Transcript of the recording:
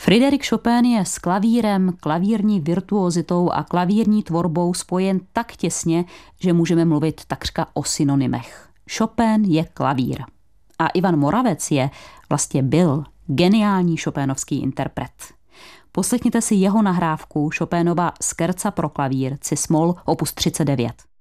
Frédéric Chopin je s klavírem, klavírní virtuozitou a klavírní tvorbou spojen tak těsně, že můžeme mluvit takřka o synonymech. Chopin je klavír. A Ivan Moravec vlastně byl geniální chopinovský interpret. Poslechněte si jeho nahrávku Chopinova Scherza pro klavír, cis-moll, opus 39.